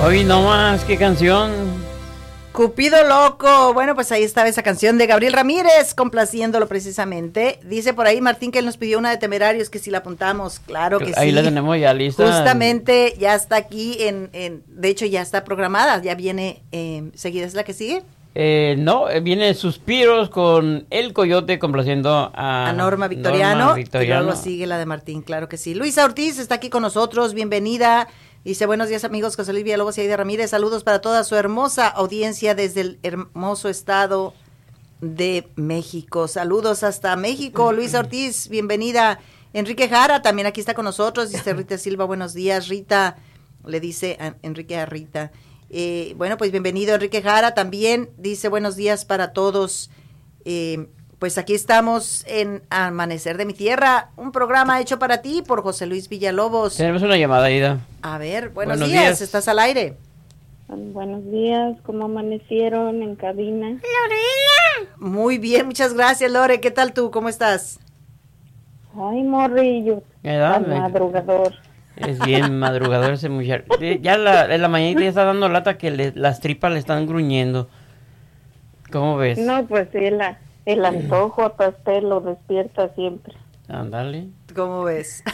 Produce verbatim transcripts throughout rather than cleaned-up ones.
Hoy no más, qué canción. Cupido loco. Bueno, pues ahí estaba esa canción de Gabriel Ramírez, complaciéndolo precisamente. Dice por ahí Martín que él nos pidió una de Temerarios, que si la apuntamos, claro que ahí sí. Ahí la tenemos ya lista. Justamente ya está aquí, en, en de hecho ya está programada, ya viene eh, seguida. ¿Es la que sigue? Eh, no, viene Suspiros con El Coyote complaciendo a, a Norma Victoriano, Norma Victoriano. Y luego sigue la de Martín, claro que sí. Luisa Ortiz está aquí con nosotros, bienvenida. Dice, buenos días amigos, José Luis Villalobos y Aida Ramírez, saludos para toda su hermosa audiencia desde el hermoso estado de México. Saludos hasta México, Luisa Ortiz, bienvenida. Enrique Jara también aquí está con nosotros, dice Rita Silva, buenos días. Rita, le dice a Enrique a Rita. Eh, bueno, pues bienvenido Enrique Jara, también dice buenos días para todos. Eh, pues aquí estamos en Amanecer de mi Tierra, un programa hecho para ti por José Luis Villalobos. Tenemos una llamada, Aida. A ver, buenos, buenos días, días, estás al aire. Buenos días, ¿cómo amanecieron en cabina? Lorena. Muy bien, muchas gracias Lore, ¿qué tal tú? ¿Cómo estás? Ay, morrillo, tan madrugador. Es bien madrugador ese muchacho. Ya la, en la mañana ya está dando lata que le, las tripas le están gruñendo. ¿Cómo ves? No, pues sí, la, el antojo a pastel lo despierta siempre. Ándale. ¿Cómo ves?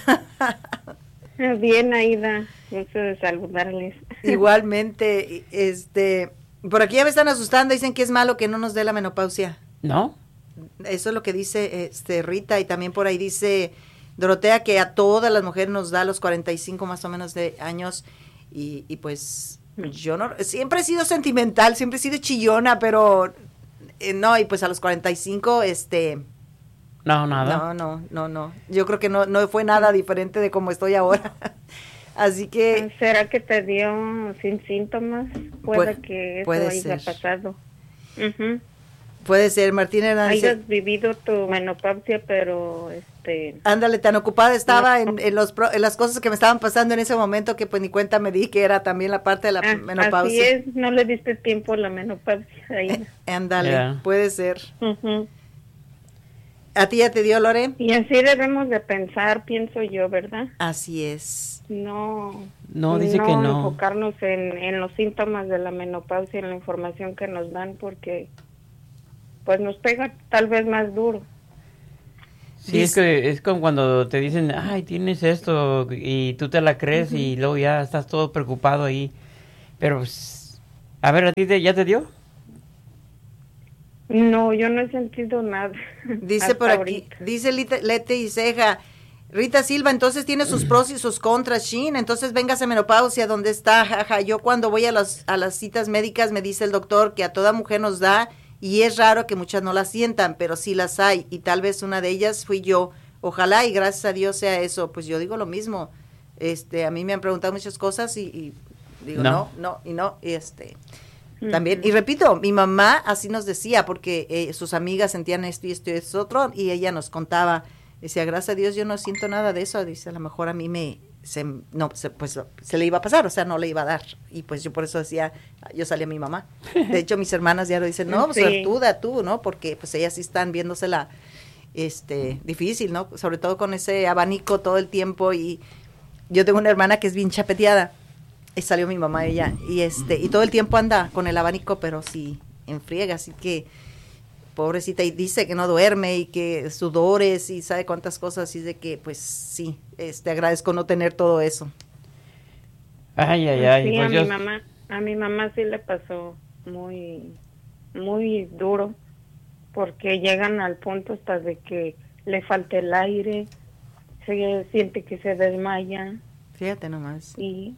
Bien, Aida, gusto de saludarles. Igualmente, este, por aquí ya me están asustando, dicen que es malo que no nos dé la menopausia. ¿No? Eso es lo que dice este Rita, y también por ahí dice Dorotea que a todas las mujeres nos da a los cuarenta y cinco más o menos de años, y, y pues yo no, siempre he sido sentimental, siempre he sido chillona, pero eh, no, y pues a los cuarenta y cinco, este... No, nada. No, no, no, no, yo creo que no, no fue nada diferente de como estoy ahora, así que... ¿Será que te dio sin síntomas? Puede Pu- que eso puede haya ser. pasado. Uh-huh. Puede ser, Martín Hernández. Hayas vivido tu menopausia, pero este... Ándale, tan ocupada estaba no. en, en, los pro, en las cosas que me estaban pasando en ese momento que pues ni cuenta me di que era también la parte de la ah, menopausia. Así es, no le diste tiempo a la menopausia. Eh, ándale, yeah. Puede ser. Uh-huh. ¿A ti ya te dio, Lore? Y así debemos de pensar, pienso yo, ¿verdad? Así es. No, no dice no que no. enfocarnos en, en los síntomas de la menopausia, en la información que nos dan, porque pues nos pega tal vez más duro. Sí, Dice, es que es como cuando te dicen, ay, tienes esto, y tú te la crees, uh-huh. y luego ya estás todo preocupado ahí. Pero, pues, a ver, ¿a ti te, ya te dio? No, yo no he sentido nada. Dice por aquí, ahorita. Dice Lete y Ceja, Rita Silva, entonces tiene sus pros y sus contras, Shin, entonces véngase menopausia, ¿dónde está? Jaja, yo cuando voy a las, a las citas médicas me dice el doctor que a toda mujer nos da, y es raro que muchas no las sientan, pero sí las hay, y tal vez una de ellas fui yo, ojalá y gracias a Dios sea eso. Pues yo digo lo mismo, este, a mí me han preguntado muchas cosas y, y digo no, no, no y no, y este... También, y repito, mi mamá así nos decía, porque eh, sus amigas sentían esto y esto y esto otro, y ella nos contaba, decía, gracias a Dios yo no siento nada de eso, dice, a lo mejor a mí me, se, no, se, pues se le iba a pasar, o sea, no le iba a dar, y pues yo por eso decía, yo salí a mi mamá, de hecho mis hermanas ya lo dicen, no, sí. Suertuda tú, ¿no? Porque pues ellas sí están viéndosela, este, difícil, ¿no? Sobre todo con ese abanico todo el tiempo, y yo tengo una hermana que es bien chapeteada, y salió mi mamá ella y este y todo el tiempo anda con el abanico, pero sí en friega, así que pobrecita, y dice que no duerme y que sudores y sabe cuántas cosas, y de que pues sí, este agradezco no tener todo eso. Ay, ay, ay. Sí, pues a yo... mi mamá, a mi mamá sí le pasó muy muy duro, porque llegan al punto hasta de que le falta el aire, se siente que se desmaya. Fíjate nomás. Y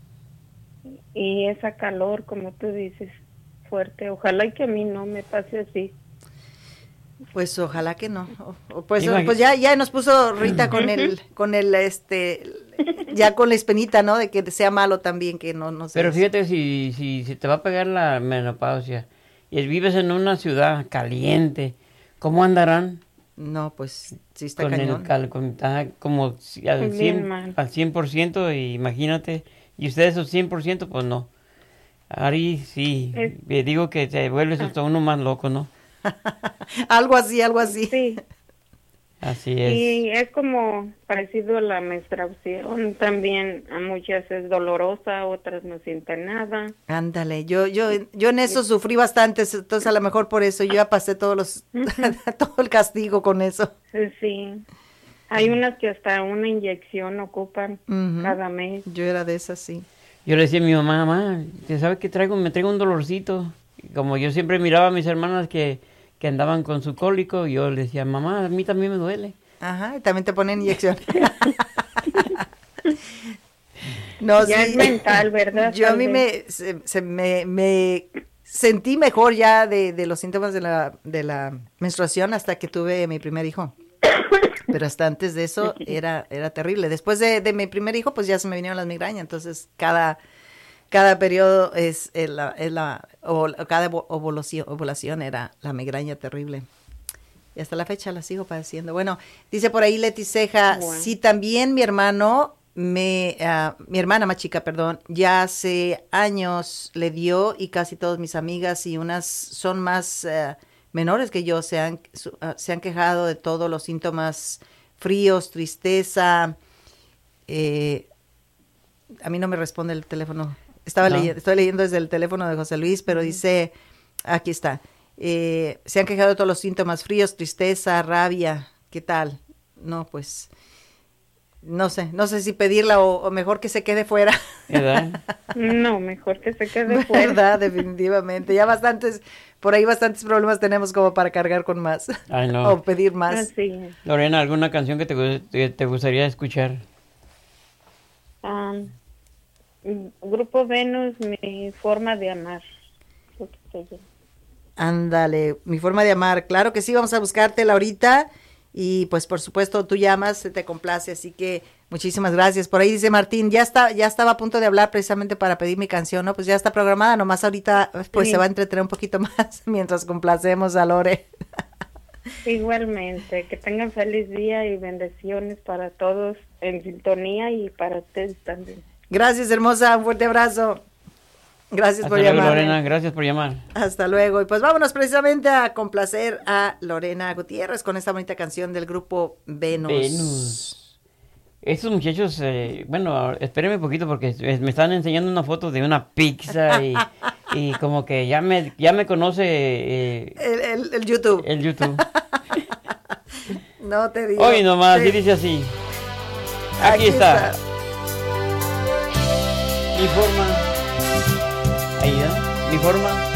y esa calor, como tú dices, fuerte. Ojalá y que a mí no me pase así. Pues ojalá que no. O, pues, o, pues ya ya nos puso Rita con el con el este ya con la espenita, ¿no? De que sea malo también, que no no sé. Pero fíjate, si si si te va a pegar la menopausia y vives en una ciudad caliente, ¿cómo andarán? No, pues sí está con cañón. El cal, con, ah, como al cien, al cien por ciento, imagínate. Y ustedes su cien por ciento, pues no. Ari, sí, es... digo que te vuelves hasta uno más loco, ¿no? Algo así, algo así. Sí. Así es. Y es como parecido a la menstruación, también a muchas es dolorosa, otras no sienten nada. Ándale, yo yo yo en eso sufrí bastante, entonces a lo mejor por eso yo ya pasé todos los todo el castigo con eso. Sí. Hay unas que hasta una inyección ocupan Uh-huh. cada mes. Yo era de esas, sí. Yo le decía a mi mamá, mamá, ¿te sabes que traigo? Me traigo un dolorcito. Como yo siempre miraba a mis hermanas que, que andaban con su cólico, yo le decía, mamá, a mí también me duele. Ajá, y también te ponen inyección. No, Ya sí. es mental, ¿verdad? Yo a Tal mí vez. me, se, se me, me sentí mejor ya de, de los síntomas de la, de la menstruación hasta que tuve mi primer hijo. Pero hasta antes de eso era, era terrible. Después de, de mi primer hijo, pues ya se me vinieron las migrañas. Entonces, cada, cada periodo es, es la, es la o, cada ovulación, ovulación era la migraña terrible. Y hasta la fecha la sigo padeciendo. Bueno, dice por ahí Leti Ceja, Bueno. sí, también mi hermano, me, uh, mi hermana más chica, perdón, ya hace años le dio y casi todas mis amigas y unas son más uh, menores que yo se han, uh, se han quejado de todos los síntomas fríos, tristeza. Eh, a mí no me responde el teléfono. Estaba No. leyendo, estoy leyendo desde el teléfono de José Luis, pero dice, aquí está. Eh, se han quejado de todos los síntomas fríos, tristeza, rabia, ¿qué tal? No, pues, no sé, no sé si pedirla o, o mejor que se quede fuera. ¿Verdad? No, mejor que se quede fuera. ¿Verdad? Definitivamente. Ya bastantes, por ahí bastantes problemas tenemos como para cargar con más. Ay, no. O pedir más. Así es. Lorena, ¿alguna canción que te, gu- que te gustaría escuchar? Um, Grupo Venus, mi forma de amar. Creo que se llama. Ándale, mi forma de amar. Claro que sí, vamos a buscártela ahorita. Y pues por supuesto tú llamas, se te complace, así que muchísimas gracias. Por ahí dice Martín, ya está, ya estaba a punto de hablar precisamente para pedir mi canción, ¿no? Pues ya está programada, nomás ahorita pues Sí. se va a entretener un poquito más mientras complacemos a Lore. Igualmente, que tengan feliz día y bendiciones para todos en sintonía y para ustedes también. Gracias, hermosa, un fuerte abrazo. Gracias Hasta por luego, llamar. Lorena, gracias por llamar. Hasta luego. Y pues vámonos precisamente a complacer a Lorena Gutiérrez con esta bonita canción del grupo Venus. Venus. Estos muchachos, eh, bueno, espérenme un poquito porque es- me están enseñando una foto de una pizza y, y como que ya me, ya me conoce eh, El, el, el YouTube. el YouTube. No te digo. Hoy nomás, Sí. y dice así. Aquí, está. Mi forma. Ahí, ¿eh? Mi forma.